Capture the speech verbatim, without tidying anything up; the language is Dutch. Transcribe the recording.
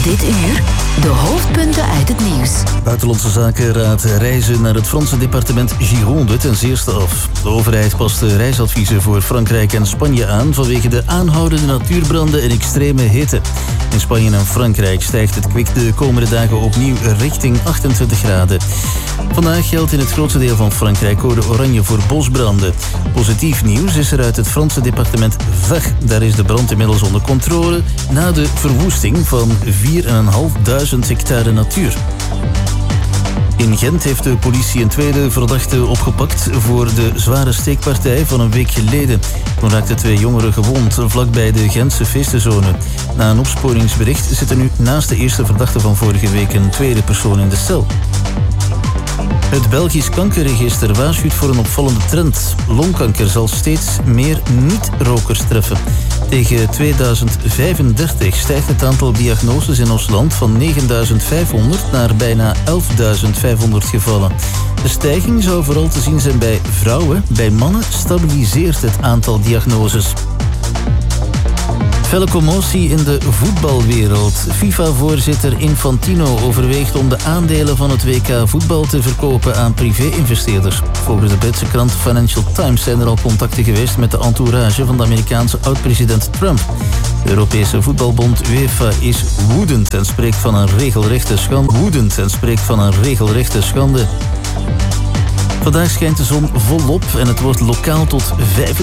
Dit uur de hoofdpunten uit het nieuws. Buitenlandse Zaken raadt reizen naar het Franse departement Gironde ten zeerste af. De overheid past de reisadviezen voor Frankrijk en Spanje aan vanwege de aanhoudende natuurbranden en extreme hitte. In Spanje en Frankrijk stijgt het kwik de komende dagen opnieuw richting achtentwintig graden. Vandaag geldt in het grootste deel van Frankrijk code oranje voor bosbranden. Positief nieuws is er uit het Franse departement Var. Daar is de brand inmiddels onder controle na de verwoesting van vier vijftienduizend hectare natuur. In Gent heeft de politie een tweede verdachte opgepakt voor de zware steekpartij van een week geleden. Toen raakten twee jongeren gewond vlakbij de Gentse feestenzone. Na een opsporingsbericht zit er nu naast de eerste verdachte van vorige week een tweede persoon in de cel. Het Belgisch kankerregister waarschuwt voor een opvallende trend. Longkanker zal steeds meer niet-rokers treffen. Tegen tweeduizend vijfendertig stijgt het aantal diagnoses in ons land van negenduizend vijfhonderd naar bijna elfduizend vijfhonderd gevallen. De stijging zou vooral te zien zijn bij vrouwen. Bij mannen stabiliseert het aantal diagnoses. Felle commotie in de voetbalwereld. FIFA-voorzitter Infantino overweegt om de aandelen van het W K voetbal te verkopen aan privé-investeerders. Volgens de Britse krant Financial Times zijn er al contacten geweest met de entourage van de Amerikaanse oud-president Trump. De Europese voetbalbond UEFA is woedend en spreekt van een regelrechte schande. Woedend en spreekt van een regelrechte schande. Vandaag schijnt de zon volop en het wordt lokaal tot vijf